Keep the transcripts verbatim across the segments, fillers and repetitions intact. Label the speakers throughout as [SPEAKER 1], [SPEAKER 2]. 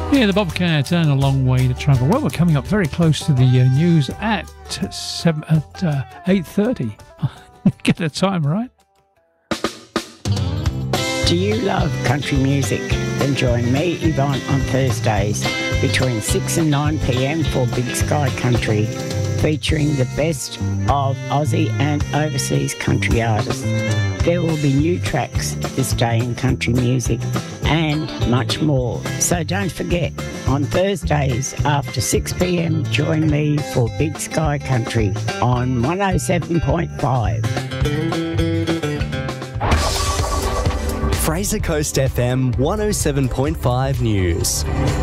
[SPEAKER 1] Yeah, the Bobcats and a long way to travel. Well, we're coming up very close to the uh, news at seven at uh, eight thirty. Get the time right.
[SPEAKER 2] Do you love country music? Then join me, Yvonne, on Thursdays between six and nine p m for Big Sky Country, featuring the best of Aussie and overseas country artists. There will be new tracks this day in country music and much more. So don't forget, on Thursdays after six p m, join me for Big Sky Country on one oh seven point five.
[SPEAKER 3] Fraser Coast F M one oh seven point five News.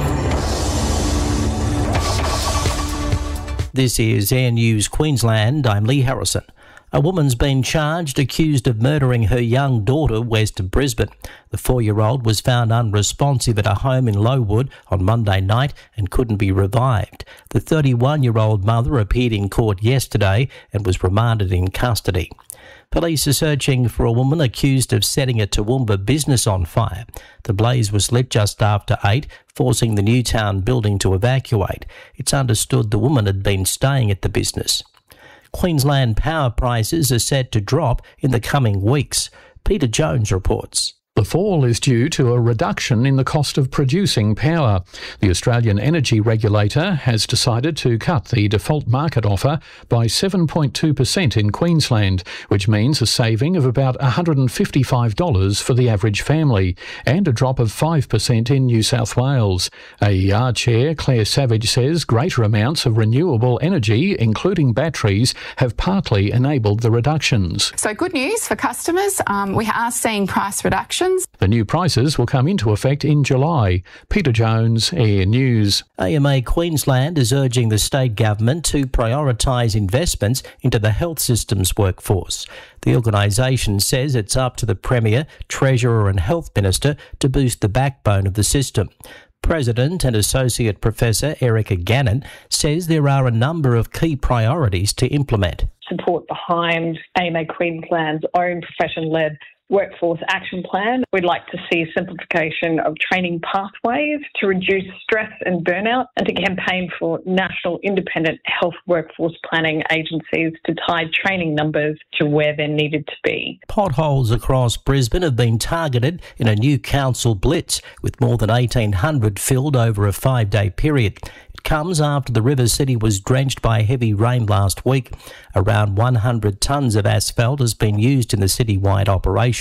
[SPEAKER 4] This is Air News Queensland. I'm Lee Harrison. A woman's been charged accused of murdering her young daughter west of Brisbane. The four-year-old was found unresponsive at a home in Lowood on Monday night and couldn't be revived. The thirty-one-year-old mother appeared in court yesterday and was remanded in custody. Police are searching for a woman accused of setting a Toowoomba business on fire. The blaze was lit just after eight, forcing the Newtown building to evacuate. It's understood the woman had been staying at the business. Queensland power prices are set to drop in the coming weeks. Peter Jones reports.
[SPEAKER 5] The fall is due to a reduction in the cost of producing power. The Australian Energy Regulator has decided to cut the default market offer by seven point two percent in Queensland, which means a saving of about one hundred fifty-five dollars for the average family, and a drop of five percent in New South Wales. A E R Chair Claire Savage says greater amounts of renewable energy, including batteries, have partly enabled the reductions.
[SPEAKER 6] So good news for customers. Um, we are seeing price reductions.
[SPEAKER 5] The new prices will come into effect in July. Peter Jones, Air News.
[SPEAKER 4] A M A Queensland is urging the state government to prioritise investments into the health system's workforce. The organisation says it's up to the Premier, Treasurer and Health Minister to boost the backbone of the system. President and Associate Professor Erica Gannon says there are a number of key priorities to implement.
[SPEAKER 7] Support behind A M A Queensland's own profession-led Workforce Action Plan. We'd like to see a simplification of training pathways to reduce stress and burnout, and to campaign for national independent health workforce planning agencies to tie training numbers to where they're needed to be.
[SPEAKER 4] Potholes across Brisbane have been targeted in a new council blitz, with more than eighteen hundred filled over a five-day period. It comes after the River City was drenched by heavy rain last week. Around one hundred tonnes of asphalt has been used in the citywide operation.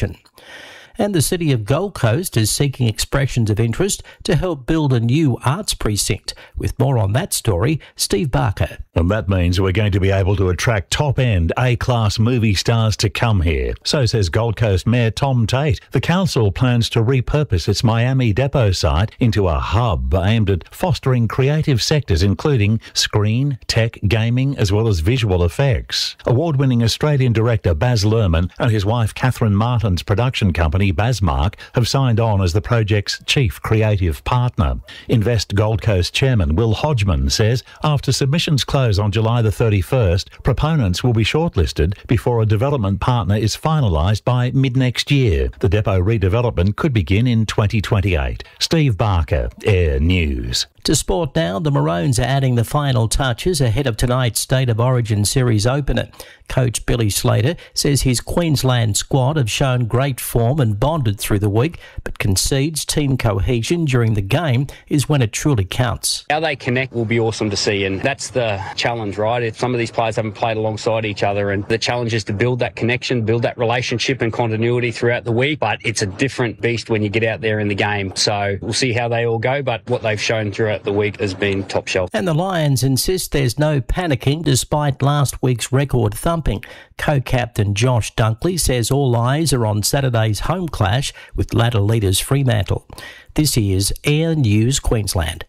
[SPEAKER 4] And the City of Gold Coast is seeking expressions of interest to help build a new arts precinct. With more on that story, Steve Barker.
[SPEAKER 8] And that means we're going to be able to attract top-end A-class movie stars to come here. So says Gold Coast Mayor Tom Tate. The council plans to repurpose its Miami Depot site into a hub aimed at fostering creative sectors including screen, tech, gaming as well as visual effects. Award-winning Australian director Baz Luhrmann and his wife Catherine Martin's production company Basmark have signed on as the project's chief creative partner. Invest Gold Coast chairman Will Hodgman says after submissions close on July the thirty-first, proponents will be shortlisted before a development partner is finalised by mid-next year. The depot redevelopment could begin in twenty twenty-eight. Steve Barker, Air News.
[SPEAKER 4] To sport now, the Maroons are adding the final touches ahead of tonight's State of Origin Series opener. Coach Billy Slater says his Queensland squad have shown great form and bonded through the week, but concedes team cohesion during the game is when it truly counts.
[SPEAKER 9] How they connect will be awesome to see, and that's the challenge, right? If some of these players haven't played alongside each other, and the challenge is to build that connection, build that relationship and continuity throughout the week, but it's a different beast when you get out there in the game. So we'll see how they all go, but what they've shown throughout the week has been top shelf.
[SPEAKER 4] And the Lions insist there's no panicking despite last week's record thumping. Co-captain Josh Dunkley says all eyes are on Saturday's home clash with ladder leaders Fremantle. This is Air News Queensland.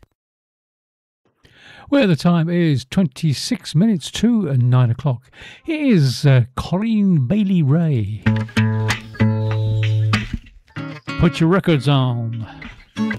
[SPEAKER 1] Where the time is twenty-six minutes to nine o'clock. Here's uh, Corinne Bailey Ray. Put your records on.